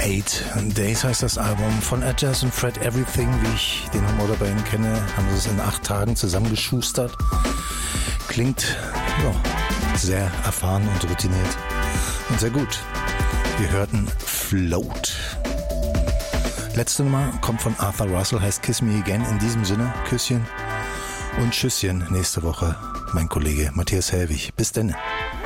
8 Days heißt das Album von Ed Jazz und Fred Everything, wie ich den Humor der beiden kenne, haben sie es in 8 Tagen zusammengeschustert. Klingt sehr erfahren und routiniert und sehr gut. Wir hörten Float. Letzte Nummer kommt von Arthur Russell, heißt Kiss Me Again. In diesem Sinne, Küsschen und Tschüsschen nächste Woche, mein Kollege Matthias Helwig. Bis denn.